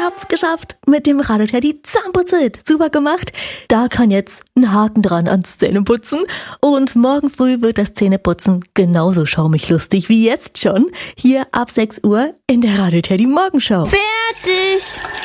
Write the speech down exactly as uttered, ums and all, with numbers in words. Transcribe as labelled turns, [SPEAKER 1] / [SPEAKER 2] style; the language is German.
[SPEAKER 1] hab's geschafft. Mit dem Radio-Teddy Zahnputzit. Super gemacht. Da kann jetzt ein Haken dran ans Zähneputzen. Und morgen früh wird das Zähneputzen genauso schaumig lustig wie jetzt schon. Hier ab sechs Uhr in der Radio-Teddy Morgenshow.
[SPEAKER 2] Fertig!